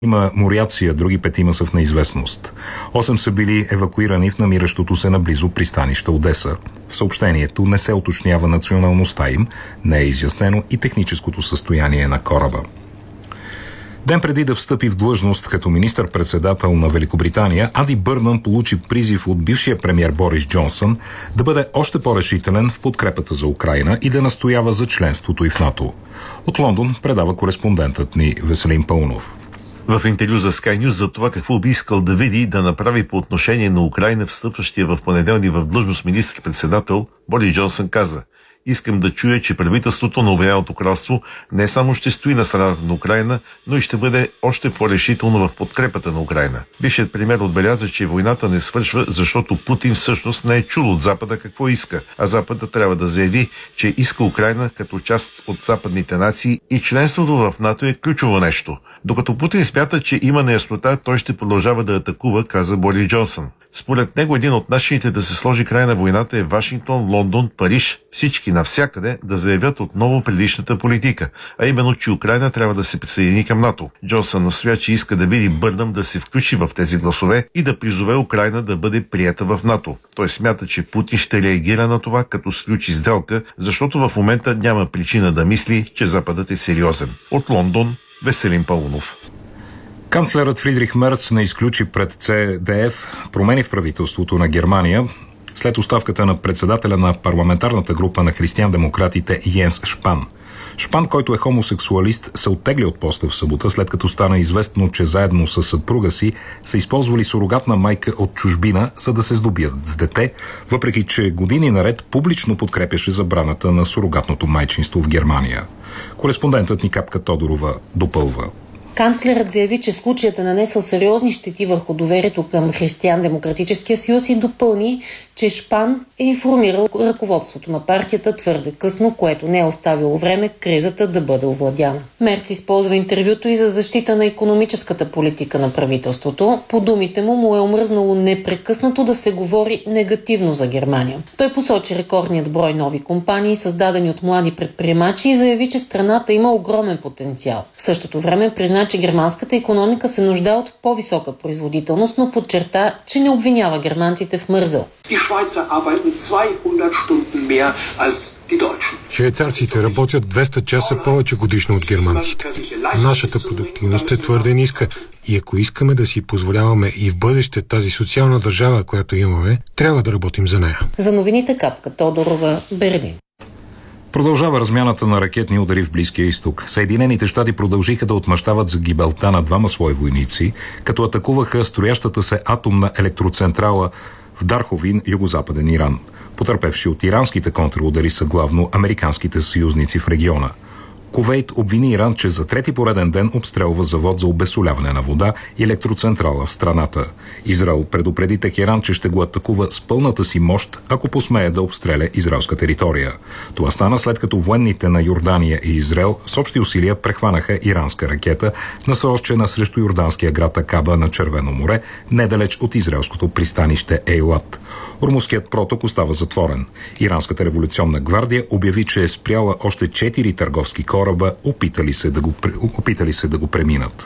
Има моряци, а други 5 са в неизвестност. 8 са били евакуирани в намиращото се наблизо пристанище Одеса. В съобщението не се уточнява националността им, не е изяснено и техническото състояние на кораба. Ден преди да встъпи в длъжност като министър-председател на Великобритания, Анди Бърнъм получи призив от бившия премиер Борис Джонсън да бъде още по-решителен в подкрепата за Украйна и да настоява за членството и в НАТО. От Лондон предава кореспондентът ни Веселин Паунов. В интервю за Sky News за това какво би искал да види и да направи по отношение на Украйна, встъпващия в понеделник в длъжност министър-председател, Борис Джонсън каза: "Искам да чуя, че правителството на Обединеното кралство не само ще стои на страната на Украйна, но и ще бъде още по-решително в подкрепата на Украйна." Бившият премиер отбеляза, че войната не свършва, защото Путин всъщност не е чул от Запада какво иска, а Запада трябва да заяви, че иска Украйна като част от западните нации и членството в НАТО е ключово нещо. Докато Путин смята, че има неяснота, той ще продължава да атакува, каза Борис Джонсън. Според него един от начините да се сложи край на войната е Вашингтон, Лондон, Париж, всички навсякъде да заявят отново предишната политика, а именно, че Украйна трябва да се присъедини към НАТО. Джонсън настоя, че иска да види Бърнъм да се включи в тези гласове и да призове Украйна да бъде приета в НАТО. Той смята, че Путин ще реагира на това, като сключи сделка, защото в момента няма причина да мисли, че Западът е сериозен. От Лондон, Веселин Паунов. Канцлерът Фридрих Мерц не изключи пред ЦДФ промени в правителството на Германия след оставката на председателя на парламентарната група на християн-демократите Йенс Шпан. Шпан, който е хомосексуалист, се оттегли от поста в събота, след като стана известно, че заедно с съпруга си са използвали сурогатна майка от чужбина, за да се здобият с дете, въпреки че години наред публично подкрепяше забраната на сурогатното майчинство в Германия. Кореспондентът ни Капка Тодорова допълва. Канцлерът заяви, че случаят е нанесъл сериозни щети върху доверието към Християн-демократическия съюз и допълни, че Шпан е информирал ръководството на партията твърде късно, което не е оставило време кризата да бъде овладяна. Мерц използва интервюто и за защита на икономическата политика на правителството. По думите му е омръзнало непрекъснато да се говори негативно за Германия. Той посочи рекордният брой нови компании, създадени от млади предприемачи, и заяви, че страната има огромен потенциал. В същото време призна, че германската икономика се нуждае от по-висока производителност, но подчерта, че не обвинява германците в мързел. Швейцарците работят 200 часа повече годишно от германците. Нашата продуктивност е твърде ниска и ако искаме да си позволяваме и в бъдеще тази социална държава, която имаме, трябва да работим за нея. За новините Капка Тодорова, Берлин. Продължава размяната на ракетни удари в Близкия изток. Съединените щати продължиха да отмъщават за гибелта на 2 свои войници, като атакуваха строящата се атомна електроцентрала в Дарховин, югозападен Иран. Потърпевши от иранските контрудари са главно американските съюзници в региона. Кувейт обвини Иран, че за 3-ти пореден ден обстрелва завод за обесоляване на вода и електроцентрала в страната. Израел предупреди Техеран, че ще го атакува с пълната си мощ, ако посмее да обстреля израелска територия. Това стана след като военните на Йордания и Израел с общи усилия прехванаха иранска ракета, насочена срещу йорданския град Акаба на Червено море, недалеч от израелското пристанище Ейлат. Ормузският проток остава затворен. Иранската революционна гвардия обяви, че е спряла още 4 търговски кораба, опитали се да го преминат.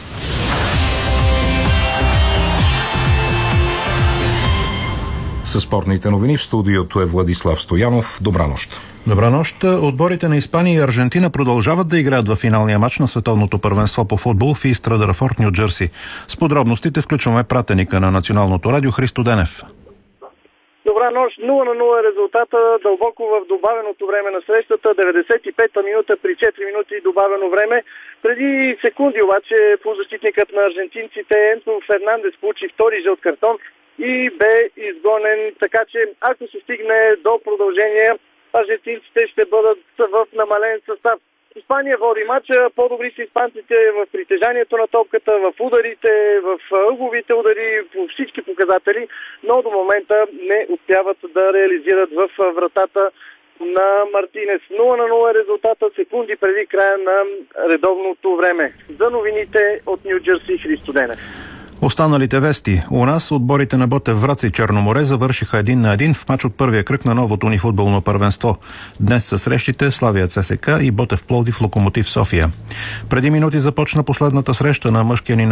Със спортните новини в студиото е Владислав Стоянов. Добра нощ. Добра нощ. Отборите на Испания и Аржентина продължават да играят в финалния матч на световното първенство по футбол в Ист Ръдърфорд, Ню Джерси. С подробностите включваме пратеника на Националното радио Христо Денев. Добра нощ, 0-0 е резултата, дълбоко в добавеното време на срещата, 95-та минута при 4 минути добавено време. Преди секунди обаче полузащитникът на аржентинците Енцо Фернандес получи втори жълт картон и бе изгонен, така че ако се стигне до продължение, аржентинците ще бъдат в намален състав. Испания води мача, по-добри са испанците в притежанието на топката, в ударите, в ъгловите удари, по всички показатели, но до момента не успяват да реализират в вратата на Мартинес. 0-0 резултата, секунди преди края на редовното време. За новините от Ню Джерси, Христо Денев. Останалите вести. У нас отборите на Ботев Враца и Черноморе завършиха 1-1 в мач от първия кръг на новото ни футболно първенство. Днес са срещите Славия ЦСКА и Ботев Пловдив Локомотив София. Преди минути започна последната среща на мъжкия ни